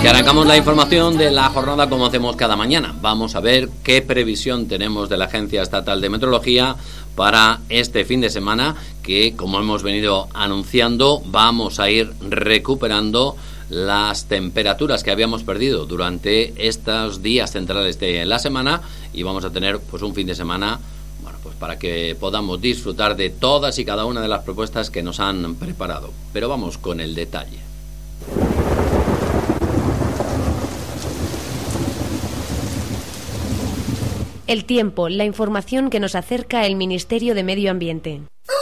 Y arrancamos la información de la jornada como hacemos cada mañana. Vamos a ver qué previsión tenemos de la Agencia Estatal de Meteorología para este fin de semana, que como hemos venido anunciando, vamos a ir recuperando las temperaturas que habíamos perdido durante estos días centrales de la semana, y vamos a tener pues un fin de semana para que podamos disfrutar de todas y cada una de las propuestas que nos han preparado. Pero vamos con el detalle. El tiempo, la información que nos acerca el Ministerio de Medio Ambiente.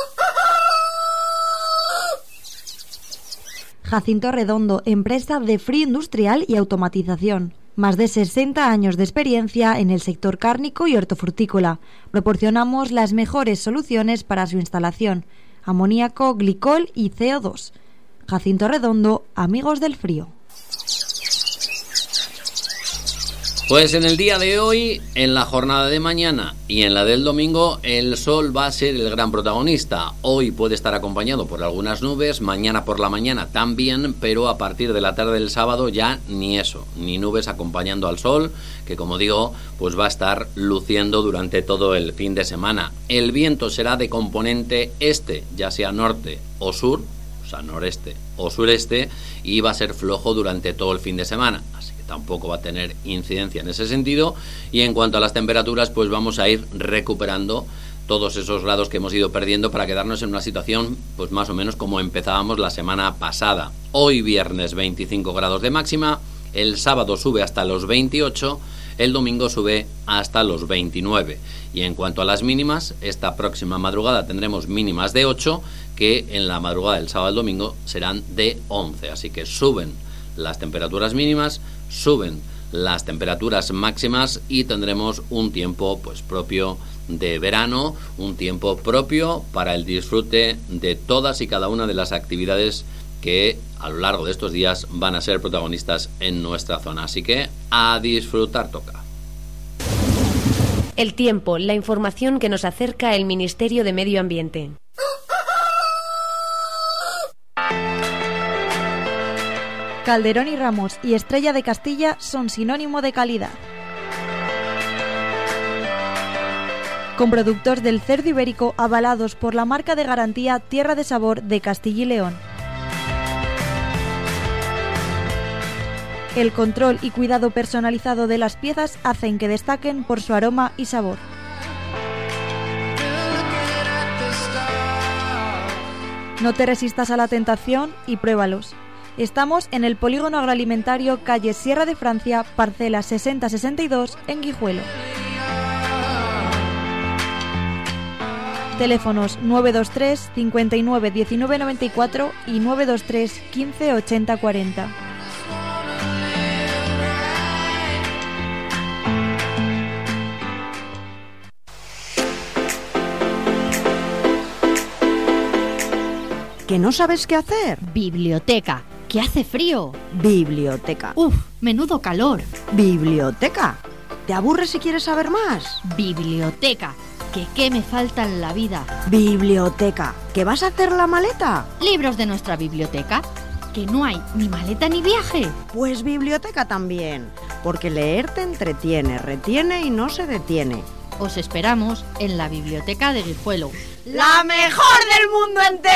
Jacinto Redondo, empresa de frío industrial y automatización. Más de 60 años de experiencia en el sector cárnico y hortofrutícola. Proporcionamos las mejores soluciones para su instalación: amoníaco, glicol y CO2. Jacinto Redondo, amigos del frío. Pues en el día de hoy, en la jornada de mañana y en la del domingo, el sol va a ser el gran protagonista. Hoy puede estar acompañado por algunas nubes, mañana por la mañana también, pero a partir de la tarde del sábado ya ni eso, ni nubes acompañando al sol, que como digo, pues va a estar luciendo durante todo el fin de semana. El viento será de componente este, ya sea norte o sur, o sea, noreste o sureste, y va a ser flojo durante todo el fin de semana. Tampoco va a tener incidencia en ese sentido. Y en cuanto a las temperaturas, pues vamos a ir recuperando todos esos grados que hemos ido perdiendo para quedarnos en una situación pues más o menos como empezábamos la semana pasada. Hoy viernes 25 grados de máxima, el sábado sube hasta los 28, el domingo sube hasta los 29. Y en cuanto a las mínimas, esta próxima madrugada tendremos mínimas de 8, que en la madrugada del sábado al domingo serán de 11. Así que suben las temperaturas mínimas, suben las temperaturas máximas y tendremos un tiempo pues propio de verano, un tiempo propio para el disfrute de todas y cada una de las actividades que a lo largo de estos días van a ser protagonistas en nuestra zona. Así que a disfrutar toca. El tiempo, la información que nos acerca el Ministerio de Medio Ambiente. Calderón y Ramos y Estrella de Castilla son sinónimo de calidad. Con productos del cerdo ibérico avalados por la marca de garantía Tierra de Sabor de Castilla y León. El control y cuidado personalizado de las piezas hacen que destaquen por su aroma y sabor. No te resistas a la tentación y pruébalos. Estamos en el Polígono Agroalimentario, calle Sierra de Francia, parcela 6062, en Guijuelo. Teléfonos 923 59 19 94 y 923 15 80 40. ¿Que no sabes qué hacer? Biblioteca. ¿Que hace frío? Biblioteca. Uf, menudo calor. Biblioteca. ¿Te aburres si quieres saber más? Biblioteca. ¿Que qué me falta en la vida? Biblioteca. ¿Que vas a hacer la maleta? Libros de nuestra biblioteca. ¿Que no hay ni maleta ni viaje? Pues biblioteca también, porque leer te entretiene, retiene y no se detiene. Os esperamos en la biblioteca de Guijuelo. ¡La mejor del mundo entero!